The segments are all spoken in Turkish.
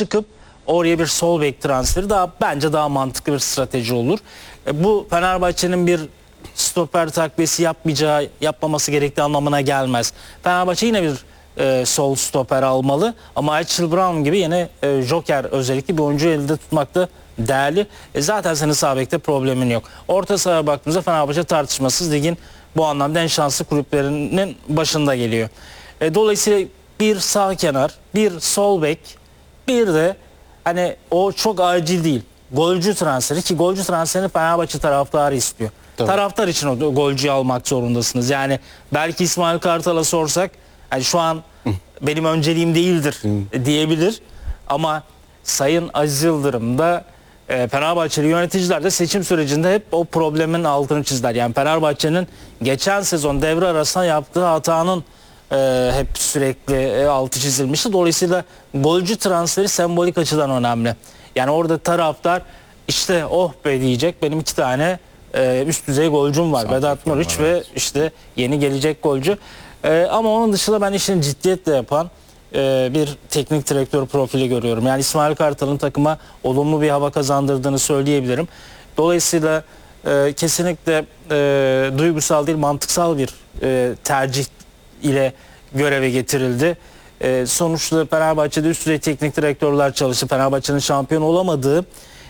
çıkıp oraya bir sol bek transferi bence daha mantıklı bir strateji olur. Bu Fenerbahçe'nin bir stoper takviyesi yapmaması gerektiği anlamına gelmez. Fenerbahçe yine bir sol stoper almalı ama Mitchell Brown gibi yine joker özellikle bir oyuncu elde tutmakta değerli. Zaten senin sağ bekte problemin yok. Orta sahaya baktığımızda Fenerbahçe tartışmasız ligin bu anlamda en şanslı kulüplerinin başında geliyor. Dolayısıyla bir sağ kenar, bir sol bek, bir de hani o çok acil değil. Golcü transferi, ki golcü transferini Fenerbahçe taraftarı istiyor. Tabii. Taraftar için o golcüyü almak zorundasınız. Yani belki İsmail Kartal'a sorsak hani şu an benim önceliğim değildir diyebilir. Ama Sayın Aziz Yıldırım da Fenerbahçeli yöneticiler de seçim sürecinde hep o problemin altını çizdiler. Yani Fenerbahçe'nin geçen sezon devre arasında yaptığı hatanın hep sürekli altı çizilmişti. Dolayısıyla golcü transferi sembolik açıdan önemli. Yani orada taraftar işte oh be diyecek, benim 2 tane üst düzey golcüm var. Vedat Muriç ve işte yeni gelecek golcü. Ama onun dışında ben işini ciddiyetle yapan bir teknik direktör profili görüyorum. Yani İsmail Kartal'ın takıma olumlu bir hava kazandırdığını söyleyebilirim. Dolayısıyla kesinlikle duygusal değil, mantıksal bir tercih ile göreve getirildi. Sonuçta Fenerbahçe'de üst düzey teknik direktörler çalıştı. Fenerbahçe'nin şampiyon olamadığı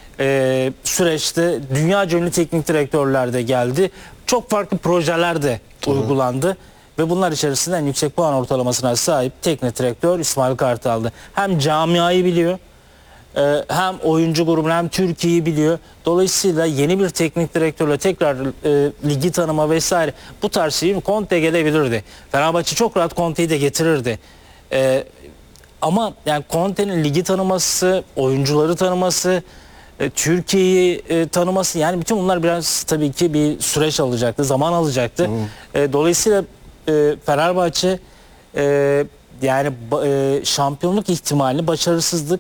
süreçte dünyaca ünlü teknik direktörler de geldi. Çok farklı projeler de uygulandı. Ve bunlar içerisinde en yüksek puan ortalamasına sahip teknik direktör İsmail Kartal'dı. Hem camiayı biliyor, hem oyuncu grubunu hem Türkiye'yi biliyor. Dolayısıyla yeni bir teknik direktörle tekrar ligi tanıma vesaire bu tarz şeyi Conte gelebilirdi. Fenerbahçe çok rahat Conte'yi de getirirdi. Ama yani Conte'nin ligi tanıması, oyuncuları tanıması, Türkiye'yi tanıması, yani bütün bunlar biraz tabii ki bir süreç alacaktı, zaman alacaktı. Dolayısıyla Fenerbahçe yani şampiyonluk ihtimalini, başarısızlık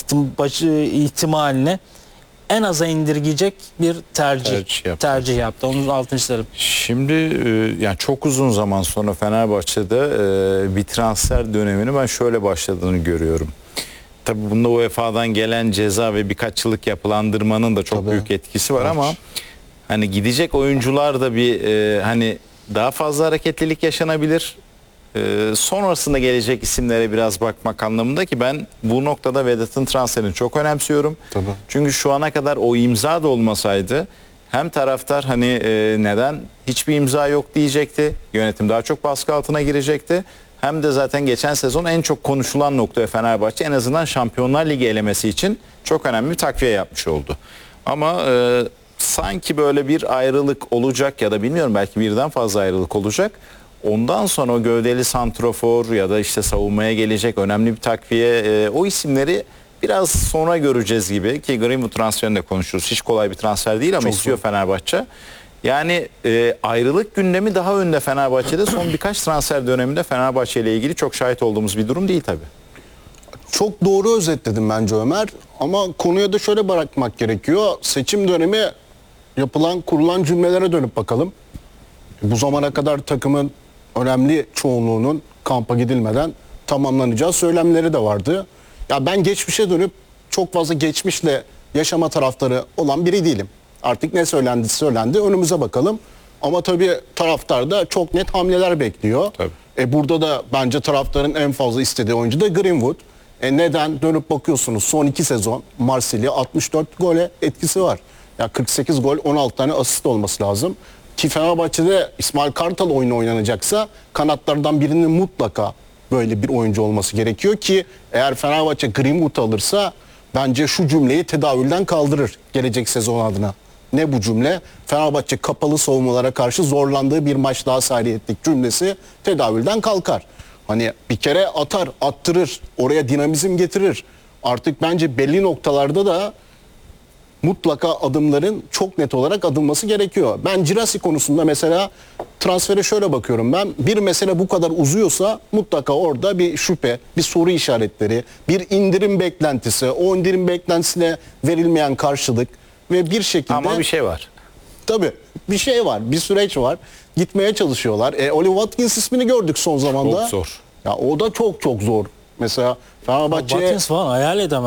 ihtimalini en aza indirgeyecek bir tercih yaptı. Onun altını çizelim. Şimdi yani çok uzun zaman sonra Fenerbahçe'de bir transfer dönemini ben şöyle başladığını görüyorum. Tabii bunda UEFA'dan gelen ceza ve birkaç yıllık yapılandırmanın da çok büyük etkisi var ama hani gidecek oyuncular da bir hani daha fazla hareketlilik yaşanabilir. Sonrasında gelecek isimlere biraz bakmak anlamında, ki ben bu noktada Vedat'ın transferini çok önemsiyorum. Tabii. Çünkü şu ana kadar o imza da olmasaydı hem taraftar hani neden hiçbir imza yok diyecekti. Yönetim daha çok baskı altına girecekti. Hem de zaten geçen sezon en çok konuşulan noktaya Fenerbahçe en azından Şampiyonlar Ligi elemesi için çok önemli bir takviye yapmış oldu. Ama sanki böyle bir ayrılık olacak ya da bilmiyorum, belki birden fazla ayrılık olacak. Ondan sonra o gövdeli santrofor ya da işte savunmaya gelecek önemli bir takviye, o isimleri biraz sonra göreceğiz gibi, ki Greenwood transferini de konuşuyoruz. Hiç kolay bir transfer değil ama çok istiyor Fenerbahçe. Yani ayrılık gündemi daha önde Fenerbahçe'de. Son birkaç transfer döneminde Fenerbahçe ile ilgili çok şahit olduğumuz bir durum değil tabii. Çok doğru özetledim bence Ömer. Ama konuya da şöyle bırakmak gerekiyor. Seçim dönemi kurulan cümlelere dönüp bakalım. Bu zamana kadar takımın önemli çoğunluğunun kampa gidilmeden tamamlanacağı söylemleri de vardı. Ya ben geçmişe dönüp çok fazla geçmişle yaşama taraftarı olan biri değilim. Artık ne söylendi, önümüze bakalım. Ama tabii taraftar da çok net hamleler bekliyor. Burada da bence taraftarın en fazla istediği oyuncu da Greenwood. Neden? Dönüp bakıyorsunuz son 2 sezon Marsilya 64 gole etkisi var. Ya 48 gol, 16 tane asist olması lazım. Ki Fenerbahçe'de İsmail Kartal oyunu oynanacaksa kanatlardan birinin mutlaka böyle bir oyuncu olması gerekiyor ki eğer Fenerbahçe Greenwood alırsa bence şu cümleyi tedavülden kaldırır gelecek sezon adına. Ne bu cümle? Fenerbahçe kapalı savunmalara karşı zorlandığı bir maç daha sahip cümlesi tedavülden kalkar. Hani bir kere atar, attırır, oraya dinamizm getirir. Artık bence belli noktalarda da mutlaka adımların çok net olarak atılması gerekiyor. Ben Girassi konusunda mesela transfere şöyle bakıyorum ben. Bir mesele bu kadar uzuyorsa mutlaka orada bir şüphe, bir soru işaretleri, bir indirim beklentisi, o indirim beklentisine verilmeyen karşılık ve bir şekilde... Ama bir şey var. Tabii bir şey var, bir süreç var. Gitmeye çalışıyorlar. Oli Watkins ismini gördük son zamanda. Çok zor. Ya o da çok zor. Mesela Fenerbahçe... Watkins falan hayal edemem.